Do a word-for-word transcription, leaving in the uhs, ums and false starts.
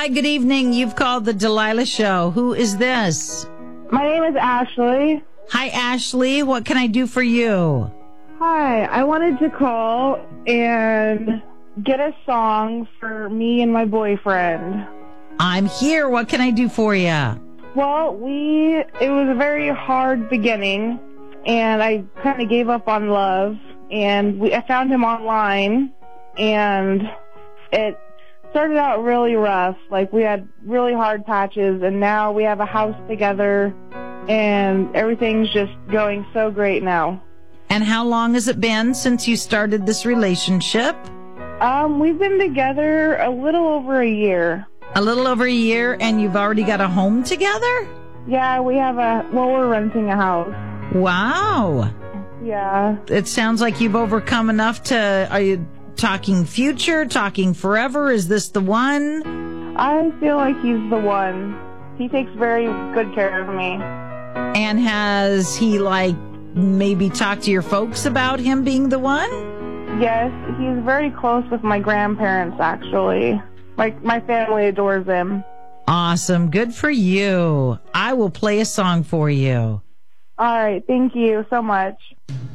Hi, good evening. You've called the Delilah Show. Who is this? My name is Ashley. Hi, Ashley. What can I do for you? Hi, I wanted to call and get a song for me and my boyfriend. I'm here. What can I do for you? Well, we, it was a very hard beginning, and I kind of gave up on love, and we, I found him online, and it started out really rough. Like, we had really hard patches, and now we have a house together, and everything's just going so great now. And how long has it been since you started this relationship? Um, we've been together a little over a year. A little over a year, and you've already got a home together? Yeah, we have a, well, we're renting a house. Wow. Yeah. It sounds like you've overcome enough to, are you talking future, talking forever? Is this the one? I feel like he's the one. He takes very good care of me. And has he, like, maybe talked to your folks about him being the one? Yes, he's very close with my grandparents, actually. Like, my family adores him. Awesome. Good for you. I will play a song for you. All right. Thank you so much.